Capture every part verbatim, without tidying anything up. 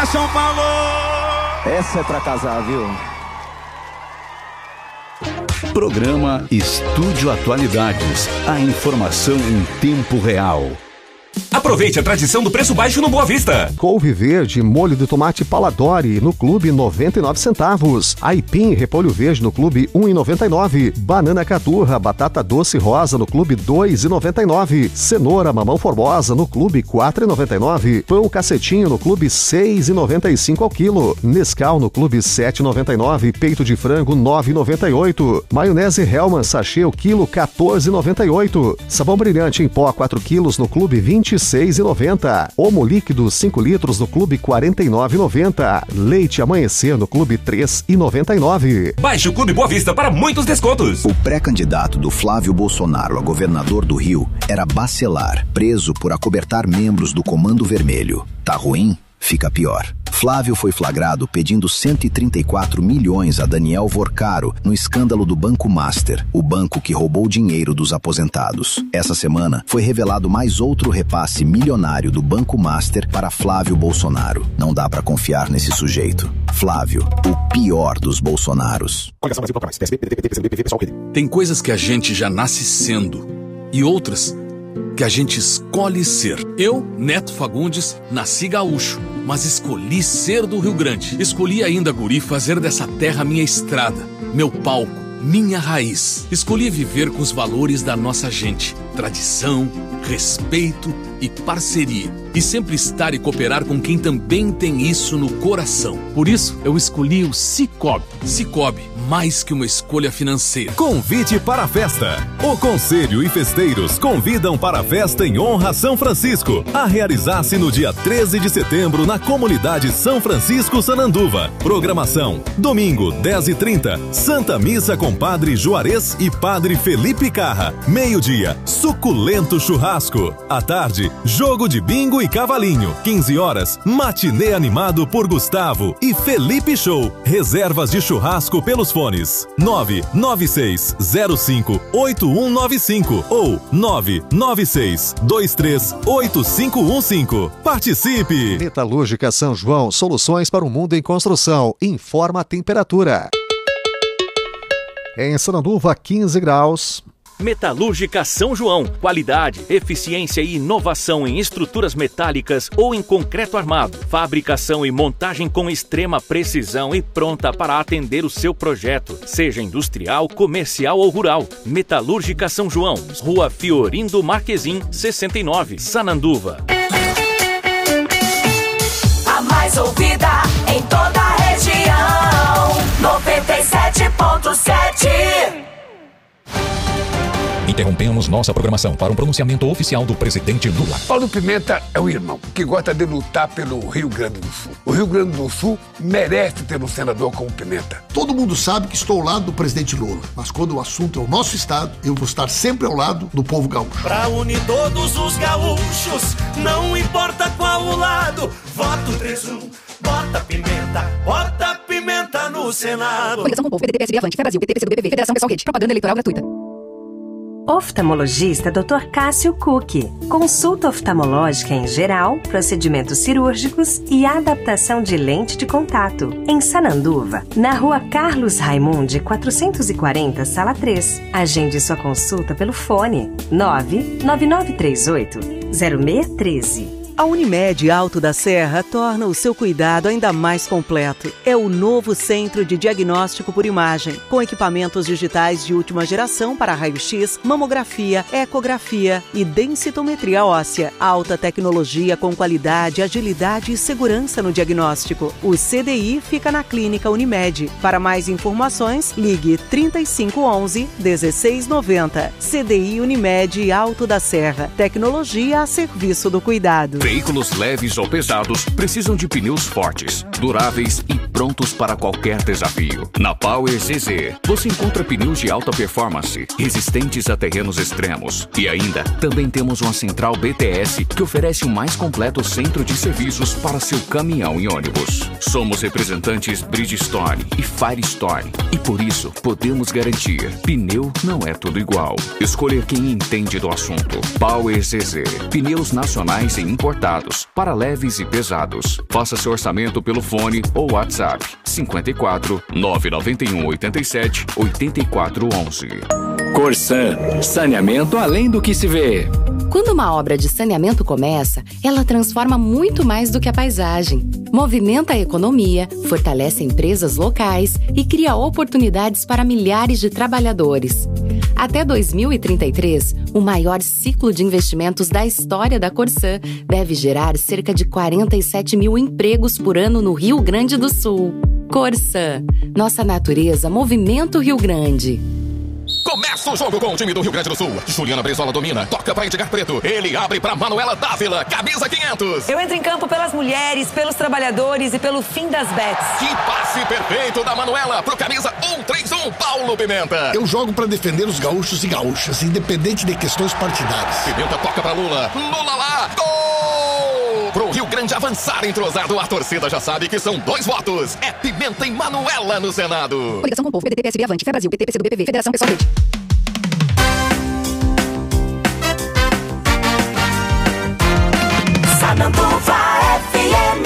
é São Paulo! Essa é pra casar, viu? Programa Estúdio Atualidades. A informação em tempo real. Aproveite a tradição do preço baixo no Boa Vista. Couve verde, molho de tomate Paladori no clube noventa e nove centavos. Aipim, repolho verde no clube um e noventa e nove. Banana caturra, batata doce rosa no clube dois e noventa e nove. Cenoura mamão formosa no clube quatro e noventa e nove. Pão cacetinho no clube seis e noventa e cinco ao quilo. Nescau no clube sete e noventa e nove. Peito de frango nove e noventa e oito. Maionese Hellmann sachê o quilo quatorze e noventa e oito. Sabão brilhante em pó quatro quilos no clube vinte e seis e noventa. Omo líquido cinco litros no clube quarenta e nove e noventa. Leite Amanhecer no clube três e noventa e nove. Baixe o Clube Boa Vista para muitos descontos. O pré-candidato do Flávio Bolsonaro a governador do Rio era Bacelar, preso por acobertar membros do Comando Vermelho. Tá ruim? Fica pior. Flávio foi flagrado pedindo cento e trinta e quatro milhões a Daniel Vorcaro no escândalo do Banco Master, o banco que roubou dinheiro dos aposentados. Essa semana foi revelado mais outro repasse milionário do Banco Master para Flávio Bolsonaro. Não dá pra confiar nesse sujeito. Flávio, o pior dos Bolsonaros. Tem coisas que a gente já nasce sendo e outras que a gente escolhe ser. Eu, Neto Fagundes, nasci gaúcho, mas escolhi ser do Rio Grande. Escolhi ainda, guri, fazer dessa terra minha estrada, meu palco, minha raiz. Escolhi viver com os valores da nossa gente, tradição, respeito e parceria. E sempre estar e cooperar com quem também tem isso no coração. Por isso, eu escolhi o Cicobi. Cicobi, mais que uma escolha financeira. Convite para a festa. O Conselho e Festeiros convidam para a festa em honra a São Francisco, a realizar-se no dia treze de setembro na comunidade São Francisco Sananduva. Programação: domingo, dez e trinta, Santa Missa com Padre Juarez e Padre Felipe Carra. Meio-dia, suculento churrasco. À tarde, jogo de bingo e cavalinho. quinze horas, matinê animado por Gustavo e Felipe Show. Reservas de churrasco pelos fones nove nove seis zero cinco oito um nove cinco ou nove nove seis dois três oito cinco um cinco. Participe! Metalúrgica São João, soluções para o mundo em construção. Informa a temperatura. Em Sananduva, quinze graus. Metalúrgica São João. Qualidade, eficiência e inovação em estruturas metálicas ou em concreto armado. Fabricação e montagem com extrema precisão e pronta para atender o seu projeto, seja industrial, comercial ou rural. Metalúrgica São João. Rua Fiorindo Marquezim, sessenta e nove, Sananduva. A mais ouvida em toda a região. noventa e sete ponto sete. Interrompemos nossa programação para um pronunciamento oficial do presidente Lula. Paulo Pimenta é um irmão que gosta de lutar pelo Rio Grande do Sul. O Rio Grande do Sul merece ter um senador como Pimenta. Todo mundo sabe que estou ao lado do presidente Lula, mas quando o assunto é o nosso estado, eu vou estar sempre ao lado do povo gaúcho. Pra unir todos os gaúchos, não importa qual o lado, voto três um, bota Pimenta, bota Pimenta no Senado. Coligação com o povo, P D T, P S D, Avante, Fé Brasil, P T, P C do B, P V, Federação Pessoal Rede, propaganda eleitoral gratuita. Oftalmologista doutor Cássio Cook. Consulta oftalmológica em geral, procedimentos cirúrgicos e adaptação de lente de contato. Em Sananduva, na rua Carlos Raimundi, quatrocentos e quarenta, sala três. Agende sua consulta pelo fone nove nove nove três oito zero seis um três. A Unimed Alto da Serra torna o seu cuidado ainda mais completo. É o novo centro de diagnóstico por imagem, com equipamentos digitais de última geração para raio-x, mamografia, ecografia e densitometria óssea. Alta tecnologia com qualidade, agilidade e segurança no diagnóstico. O C D I fica na Clínica Unimed. Para mais informações, ligue trinta e cinco onze, dezesseis noventa. C D I Unimed Alto da Serra. Tecnologia a serviço do cuidado. Veículos leves ou pesados precisam de pneus fortes, duráveis e prontos prontos para qualquer desafio. Na Power Z Z, você encontra pneus de alta performance, resistentes a terrenos extremos. E ainda, também temos uma central B T S que oferece o mais completo centro de serviços para seu caminhão e ônibus. Somos representantes Bridgestone e Firestone e por isso podemos garantir: pneu não é tudo igual. Escolher quem entende do assunto. Power Z Z, pneus nacionais e importados para leves e pesados. Faça seu orçamento pelo fone ou WhatsApp cinquenta e quatro, nove nove um, oitenta e sete, oitenta e quatro onze. Corsan, saneamento além do que se vê. Quando uma obra de saneamento começa, ela transforma muito mais do que a paisagem. Movimenta a economia, fortalece empresas locais e cria oportunidades para milhares de trabalhadores. Até dois mil e trinta e três, o maior ciclo de investimentos da história da Corsan deve gerar cerca de quarenta e sete mil empregos por ano no Rio Grande do Sul. Corsan, nossa natureza movimenta o Rio Grande. Começa o jogo com o time do Rio Grande do Sul. Juliana Brizola domina, toca para Edgar Preto. Ele abre para Manuela Dávila, camisa quinhentos. Eu entro em campo pelas mulheres, pelos trabalhadores e pelo fim das bets. Que passe perfeito da Manuela pro camisa um três um, Paulo Pimenta. Eu jogo para defender os gaúchos e gaúchas, independente de questões partidárias. Pimenta toca para Lula. Lula lá, gol! Pro Rio Grande avançar entrosado, a torcida já sabe que são dois votos. É Pimenta e Manuela no Senado. Coligação com o Povo, P D T, P S B, Avante, Fé Brasil, P T, P C do B, P V, Federação Pessoal Verde. Sananduva F M.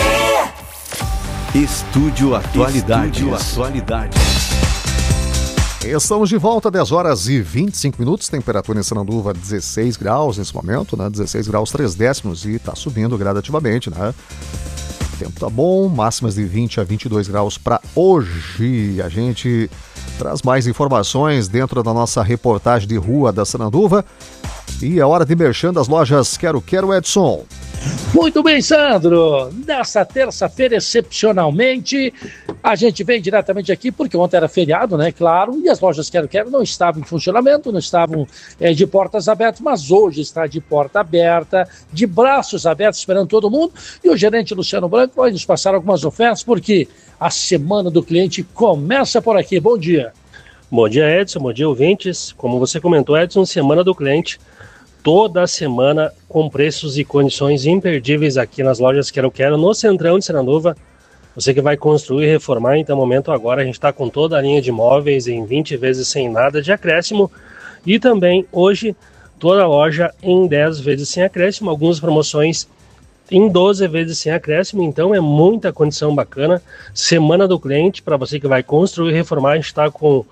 Estúdio Atualidades. Estúdio Atualidades. Estamos de volta, dez horas e vinte e cinco minutos, temperatura em Sananduva dezesseis graus nesse momento, né? dezesseis graus três décimos e tá subindo gradativamente, né? O tempo tá bom, máximas de vinte a vinte e dois graus para hoje. A gente traz mais informações dentro da nossa reportagem de rua da Sananduva. E é hora de merchan das lojas Quero Quero, Edson. Muito bem, Sandro. Nessa terça-feira, excepcionalmente, a gente vem diretamente aqui, porque ontem era feriado, né, claro, e as lojas Quero Quero não estavam em funcionamento, não estavam é, de portas abertas, mas hoje está de porta aberta, de braços abertos, esperando todo mundo, e o gerente Luciano Branco vai nos passar algumas ofertas, porque a Semana do Cliente começa por aqui. Bom dia. Bom dia, Edson. Bom dia, ouvintes. Como você comentou, Edson, Semana do Cliente, toda a semana com preços e condições imperdíveis aqui nas lojas Quero Quero, no Centrão de Sananduva. Você que vai construir e reformar, então, momento agora, a gente está com toda a linha de imóveis em vinte vezes sem nada de acréscimo. E também, hoje, toda a loja em dez vezes sem acréscimo, algumas promoções em doze vezes sem acréscimo, então é muita condição bacana. Semana do Cliente, para você que vai construir e reformar, a gente está com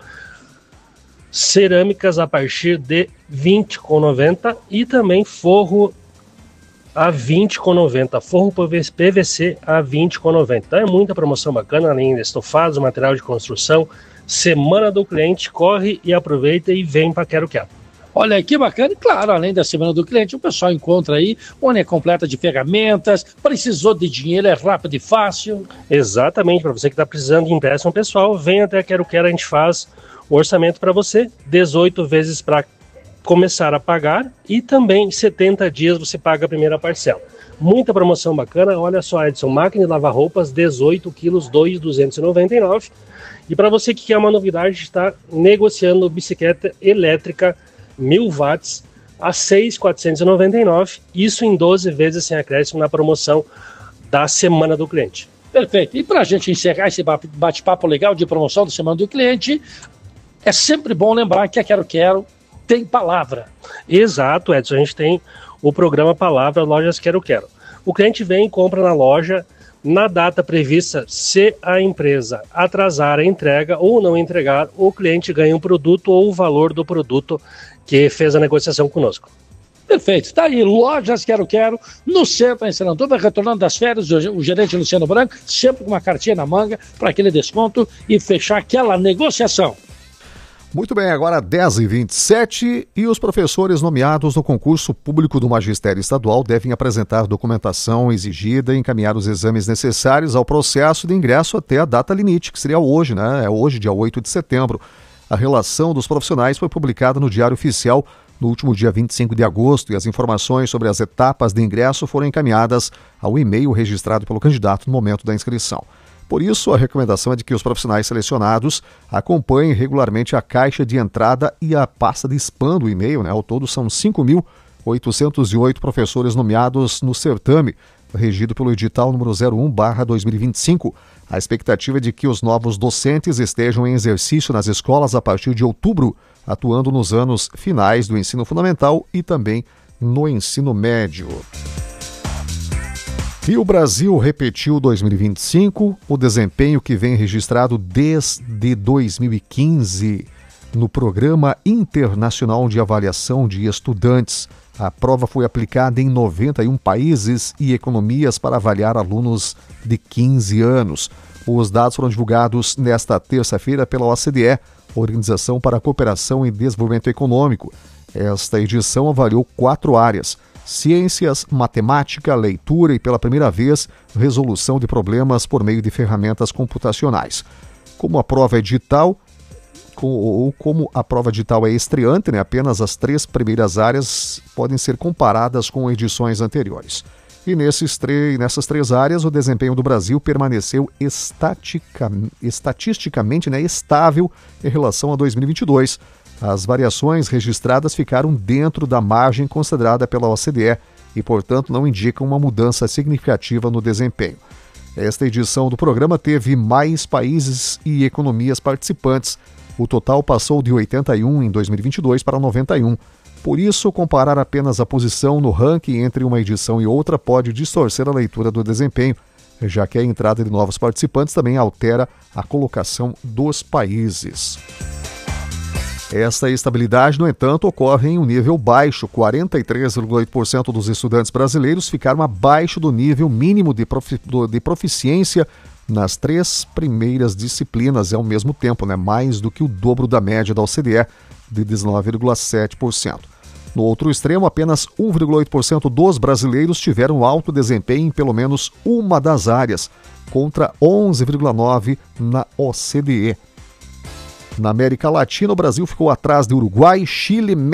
cerâmicas a partir de vinte reais e noventa centavos e também forro a vinte reais e noventa centavos, forro P V C a vinte reais e noventa centavos. Então é muita promoção bacana, além de estofados, material de construção. Semana do Cliente, corre e aproveita e vem para Quero Quero. Olha que bacana, e claro, além da Semana do Cliente, o pessoal encontra aí uma linha completa de ferramentas, precisou de dinheiro, é rápido e fácil. Exatamente, para você que está precisando de empréstimo pessoal, vem até Quero Quero, a gente faz o orçamento para você, dezoito vezes para começar a pagar e também setenta dias você paga a primeira parcela. Muita promoção bacana, olha só, Edson, máquina de lavar roupas, dezoito quilos, dois mil duzentos e noventa e nove. E para você que quer uma novidade, está negociando bicicleta elétrica mil watts a seis mil quatrocentos e noventa e nove, isso em doze vezes sem acréscimo na promoção da Semana do Cliente. Perfeito. E para a gente encerrar esse bate-papo legal de promoção da Semana do Cliente, é sempre bom lembrar que a Quero Quero tem palavra. Exato, Edson. A gente tem o programa Palavra Lojas Quero Quero. O cliente vem e compra na loja na data prevista. Se a empresa atrasar a entrega ou não entregar, o cliente ganha um produto ou o valor do produto que fez a negociação conosco. Perfeito. Está aí, Lojas Quero Quero, no centro, em Sananduva, retornando das férias, o gerente Luciano Branco, sempre com uma cartinha na manga para aquele desconto e fechar aquela negociação. Muito bem, agora dez e vinte e sete e os professores nomeados no concurso público do Magistério Estadual devem apresentar documentação exigida e encaminhar os exames necessários ao processo de ingresso até a data limite, que seria hoje, né? É hoje, dia oito de setembro. A relação dos profissionais foi publicada no Diário Oficial no último dia vinte e cinco de agosto e as informações sobre as etapas de ingresso foram encaminhadas ao e-mail registrado pelo candidato no momento da inscrição. Por isso, a recomendação é de que os profissionais selecionados acompanhem regularmente a caixa de entrada e a pasta de spam do e-mail, né? Ao todo, são cinco mil oitocentos e oito professores nomeados no certame, regido pelo edital número zero um barra dois mil e vinte e cinco. A expectativa é de que os novos docentes estejam em exercício nas escolas a partir de outubro, atuando nos anos finais do ensino fundamental e também no ensino médio. E o Brasil repetiu dois mil e vinte e cinco, o desempenho que vem registrado desde dois mil e quinze no Programa Internacional de Avaliação de Estudantes. A prova foi aplicada em noventa e um países e economias para avaliar alunos de quinze anos. Os dados foram divulgados nesta terça-feira pela O C D E, Organização para a Cooperação e Desenvolvimento Econômico. Esta edição avaliou quatro áreas: ciências, matemática, leitura e, pela primeira vez, resolução de problemas por meio de ferramentas computacionais. Como a prova é digital, ou como a prova digital é estreante, né, apenas as três primeiras áreas podem ser comparadas com edições anteriores. E nesses tre- nessas três áreas, o desempenho do Brasil permaneceu estatica- estatisticamente né, estável em relação a dois mil e vinte e dois. As variações registradas ficaram dentro da margem considerada pela O C D E e, portanto, não indicam uma mudança significativa no desempenho. Esta edição do programa teve mais países e economias participantes. O total passou de oitenta e um em dois mil e vinte e dois para noventa e um. Por isso, comparar apenas a posição no ranking entre uma edição e outra pode distorcer a leitura do desempenho, já que a entrada de novos participantes também altera a colocação dos países. Esta estabilidade, no entanto, ocorre em um nível baixo. quarenta e três vírgula oito por cento dos estudantes brasileiros ficaram abaixo do nível mínimo de, profi- de proficiência nas três primeiras disciplinas, é ao mesmo tempo, né? Mais do que o dobro da média da O C D E, de dezenove vírgula sete por cento. No outro extremo, apenas um vírgula oito por cento dos brasileiros tiveram alto desempenho em pelo menos uma das áreas, contra onze vírgula nove por cento na O C D E. Na América Latina, o Brasil ficou atrás de Uruguai, Chile,